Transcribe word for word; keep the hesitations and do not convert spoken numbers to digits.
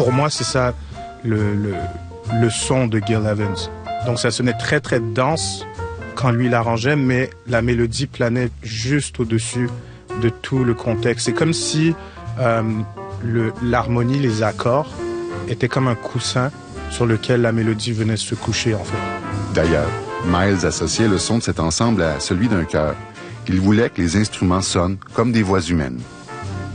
pour moi, c'est ça le, le, le son de Gil Evans. Donc ça sonnait très très dense quand lui l'arrangeait, mais la mélodie planait juste au-dessus de tout le contexte. C'est comme si euh, le, l'harmonie, les accords étaient comme un coussin sur lequel la mélodie venait se coucher en fait. D'ailleurs, Miles associait le son de cet ensemble à celui d'un chœur. Il voulait que les instruments sonnent comme des voix humaines.